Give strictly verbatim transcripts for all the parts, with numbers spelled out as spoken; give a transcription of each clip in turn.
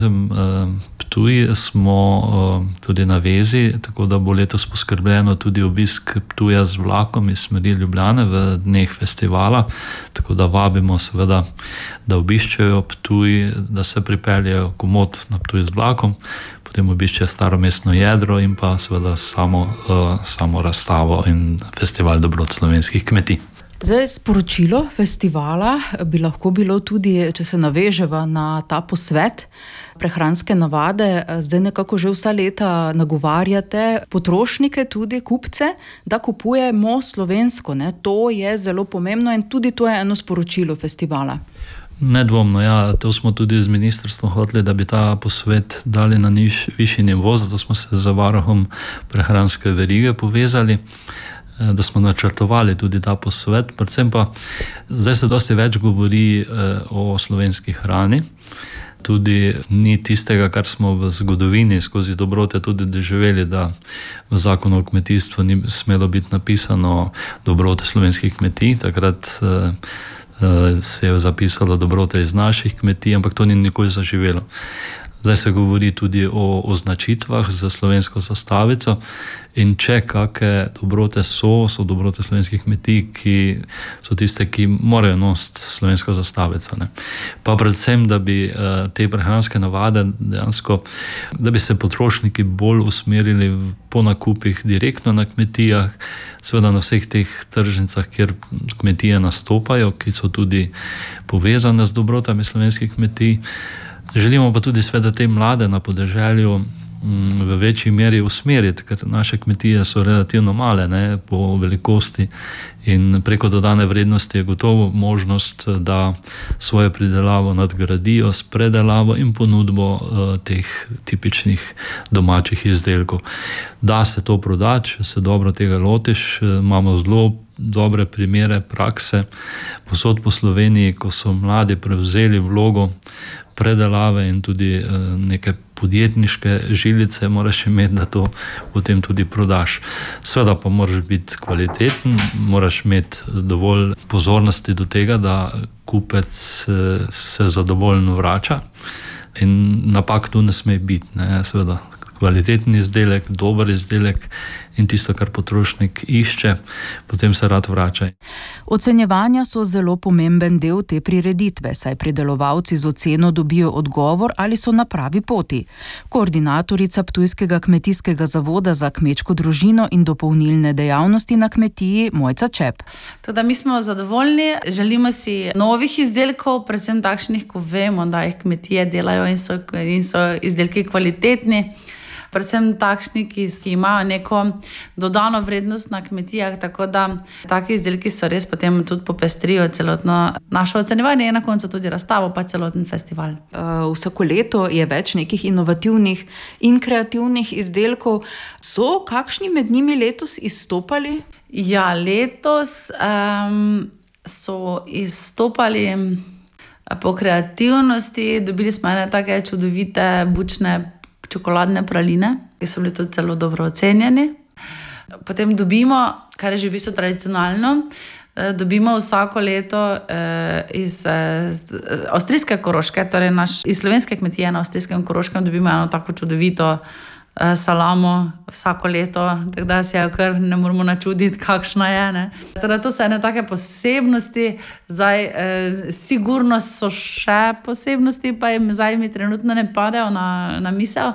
Ptuj smo tudi na vezi, tako da bo letos poskrbljeno tudi obisk Ptuja z vlakom iz smeri Ljubljane v dneh festivala, tako da vabimo seveda, da obiščejo Ptuj, da se pripeljejo komot na Ptuj z vlakom, potem obiščejo staro mestno jedro in pa seveda samo, samo razstavo in festival dobrot slovenskih kmetij. Zdaj, sporočilo festivala bi lahko bilo tudi, če se naveževa na ta posvet prehranske navade, zdaj nekako že vsa leta nagovarjate potrošnike, tudi kupce, da kupujemo slovensko, ne? To je zelo pomembno in tudi to je eno sporočilo festivala. Nedvomno, ja, to smo tudi z ministrstvom hoteli, da bi ta posvet dali na niž, višji nivo, zato smo se z varuhom prehranske verige povezali, da smo načrtovali tudi ta posvet, predvsem pa zdaj se dosti več govori o slovenski hrani, tudi ni tistega, kar smo v zgodovini skozi dobrote tudi doživeli, da v zakonu o kmetijstvu ni smelo biti napisano dobrote slovenskih kmetij, takrat se je zapisalo dobrote iz naših kmetij, ampak to ni nikoli zaživelo. Zdaj se govori tudi o označitvah za slovensko zastavico in če kakšne dobrote so, so dobrote slovenskih kmetij, ki so tiste, ki morajo nositi slovensko zastavico. Ne. Pa predvsem, da bi te prehranske navade dejansko, da bi se potrošniki bolj usmerili po nakupih direktno na kmetijah, seveda na vseh teh tržnicah, kjer kmetije nastopajo, ki so tudi povezane z dobrotami slovenskih kmetij. Želimo pa tudi seveda te mlade na podeželju v večji meri usmeriti, ker naše kmetije so relativno male, ne, po velikosti in preko dodane vrednosti je gotovo možnost, da svojo pridelavo nadgradijo s predelavo in ponudbo uh, teh tipičnih domačih izdelkov. Da se to prodati, če se dobro tega lotiš, imamo zelo dobre primere prakse povsod po Sloveniji, ko so mladi prevzeli vlogo predelave in tudi uh, neke podjetniške žilice moraš imeti, da to potem tudi prodaš. Sveda pa moraš biti kvaliteten, moraš imeti dovolj pozornosti do tega, da kupec se zadovoljno vrača in napak tu ne sme biti, ne, seveda. Kvaliteten izdelek, dober izdelek in tisto, kar potrošnik išče, potem se rad vrača. Ocenjevanja so zelo pomemben del te prireditve, saj pridelovalci z oceno dobijo odgovor, ali so na pravi poti. Koordinatorica Ptujskega kmetijskega zavoda za kmečko družino in dopolnilne dejavnosti na kmetiji Mojca Čep. Teda mi smo zadovoljni, želimo si novih izdelkov, predvsem takšnih, ko vemo, da jih kmetije delajo in so, in so izdelki kvalitetni. Predvsem takšni, ki imajo neko dodano vrednost na kmetijah, tako da taki izdelki so res potem tudi popestrijo celotno naše ocenjevanje in na koncu tudi razstavo, pa celoten festival. Uh, vsako leto je več nekih inovativnih in kreativnih izdelkov. So kakšni med njimi letos izstopali? Ja, letos um, so izstopali po kreativnosti, dobili smo ene take čudovite bučne čokoladne praline, ki so bili tudi celo dobro ocenjeni. Potem dobimo, kar je že v bistvu tradicionalno, dobimo vsako leto iz avstrijske Koroške, torej naš, iz slovenske kmetije na avstrijskem Koroškem dobimo eno tako čudovito salamo vsako leto, tako da se jo kar ne moramo načuditi, kakšna je. Ne? Teda to so ene take posebnosti, zdaj eh, sigurno so še posebnosti, pa jim zdaj mi trenutno ne padejo na, na misel,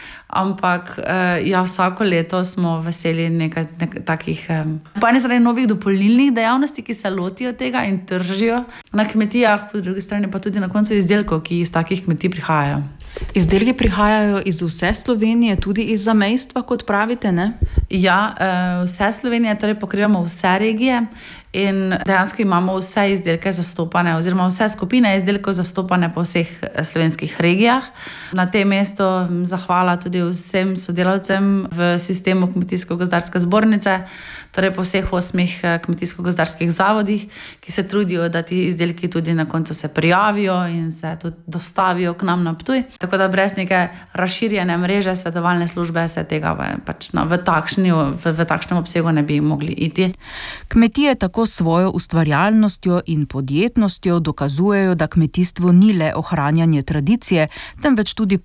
ampak eh, ja, vsako leto smo veseli nekaj, nekaj takih eh, po eni strani novih dopolnilnih dejavnosti, ki se lotijo tega in tržijo na kmetijah, po drugi strani pa tudi na koncu izdelkov, ki iz takih kmetij prihajajo. Izdelki prihajajo iz vse Slovenije, tudi iz zamejstva, kot pravite, ne? Ja, vse Slovenije, torej pokrivamo vse regije in dejansko imamo vse izdelke zastopane oziroma vse skupine izdelkov zastopane po vseh slovenskih regijah. Na tem mestu zahvala tudi vsem sodelavcem v sistemu Kmetijsko-gozdarske zbornice, torej po vseh osmih kmetijsko-gozdarskih zavodih, ki se trudijo, da ti izdelki tudi na koncu se prijavijo in se tudi dostavijo k nam na Ptuj. Tako da brez neke razširjene mreže svetovalne službe se tega pač na, v, takšni, v, v takšnem obsegu ne bi mogli iti. Kmetije tako lahko s svojo ustvarjalnostjo in podjetnostjo dokazujejo, da kmetijstvo ni le ohranjanje tradicije, temveč tudi